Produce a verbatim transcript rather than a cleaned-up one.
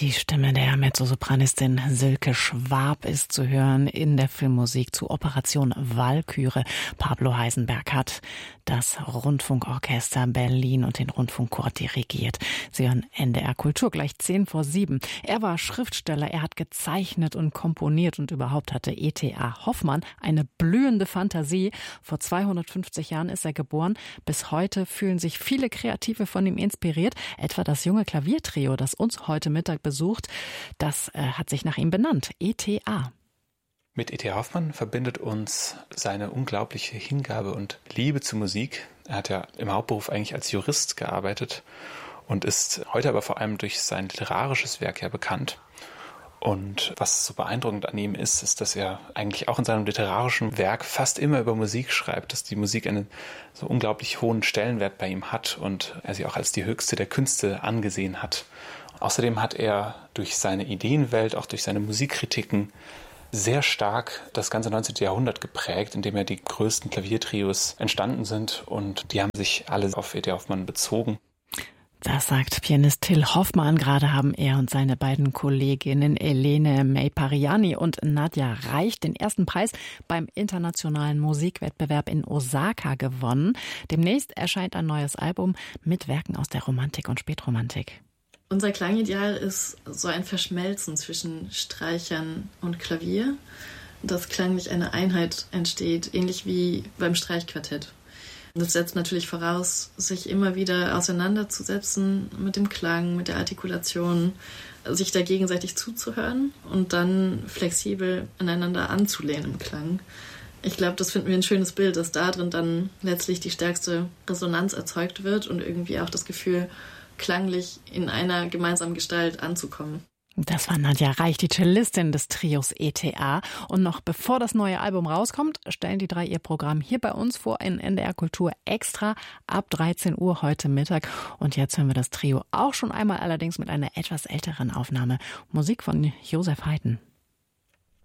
Die Stimme der Mezzosopranistin Silke Schwab ist zu hören in der Filmmusik zu Operation Walküre. Pablo Heisenberg hat das Rundfunkorchester Berlin und den Rundfunkchor dirigiert. Sie hören N D R Kultur, gleich zehn vor sieben. Er war Schriftsteller, er hat gezeichnet und komponiert und überhaupt hatte E T A Hoffmann eine blühende Fantasie. Vor zweihundertfünfzig Jahren ist er geboren. Bis heute fühlen sich viele Kreative von ihm inspiriert. Etwa das junge Klaviertrio, das uns heute Mittag besucht, das äh, hat sich nach ihm benannt, E T A. Mit E T A Hoffmann verbindet uns seine unglaubliche Hingabe und Liebe zur Musik. Er hat ja im Hauptberuf eigentlich als Jurist gearbeitet und ist heute aber vor allem durch sein literarisches Werk ja bekannt. Und was so beeindruckend an ihm ist, ist, dass er eigentlich auch in seinem literarischen Werk fast immer über Musik schreibt, dass die Musik einen so unglaublich hohen Stellenwert bei ihm hat und er sie auch als die höchste der Künste angesehen hat. Außerdem hat er durch seine Ideenwelt, auch durch seine Musikkritiken sehr stark das ganze neunzehnte Jahrhundert geprägt, in dem ja die größten Klaviertrios entstanden sind und die haben sich alle auf E T A Hoffmann bezogen. Das sagt Pianist Till Hoffmann. Gerade haben er und seine beiden Kolleginnen Elene May-Pariani und Nadja Reich den ersten Preis beim internationalen Musikwettbewerb in Osaka gewonnen. Demnächst erscheint ein neues Album mit Werken aus der Romantik und Spätromantik. Unser Klangideal ist so ein Verschmelzen zwischen Streichern und Klavier, dass klanglich eine Einheit entsteht, ähnlich wie beim Streichquartett. Das setzt natürlich voraus, sich immer wieder auseinanderzusetzen mit dem Klang, mit der Artikulation, sich da gegenseitig zuzuhören und dann flexibel aneinander anzulehnen im Klang. Ich glaube, das finden wir ein schönes Bild, dass da drin dann letztlich die stärkste Resonanz erzeugt wird und irgendwie auch das Gefühl, klanglich in einer gemeinsamen Gestalt anzukommen. Das war Nadja Reich, die Cellistin des Trios E T A. Und noch bevor das neue Album rauskommt, stellen die drei ihr Programm hier bei uns vor in N D R Kultur extra ab dreizehn Uhr heute Mittag. Und jetzt hören wir das Trio auch schon einmal, allerdings mit einer etwas älteren Aufnahme. Musik von Josef Haydn.